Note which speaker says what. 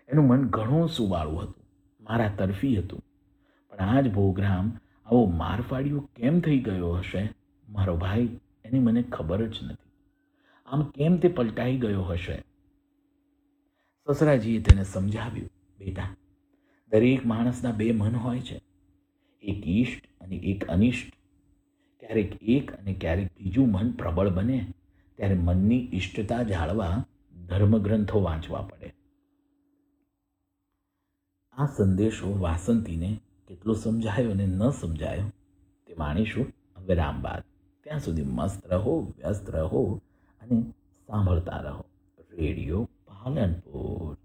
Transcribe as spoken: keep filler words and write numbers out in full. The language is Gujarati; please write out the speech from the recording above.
Speaker 1: એનું મન ઘણું સુવાળું હતું, મારા તરફી હતું. પણ આ જ ભોગરામ આવો મારફાડ્યો કેમ થઈ ગયો હશે મારો ભાઈ, એની મને ખબર જ નથી. આમ કેમ તે પલટાઈ ગયો હશે? સસરાજીએ તેને સમજાવ્યું, બેટા, દરેક માણસના બે મન હોય છે, એક ઈષ્ટ અને એક અનિષ્ટ. ક્યારેક એક અને ક્યારેક બીજું મન પ્રબળ બને ત્યારે મનની ઇષ્ટતા જાળવા ધર્મગ્રંથો વાંચવા પડે. આ સંદેશો વાસંતીને કેટલો સમજાયો અને ન સમજાયો તે માણીશું વિરામ બાદ. ત્યાં સુધી મસ્ત રહો, વ્યસ્ત રહો અને સાંભળતા રહો રેડિયો પાલનપુર.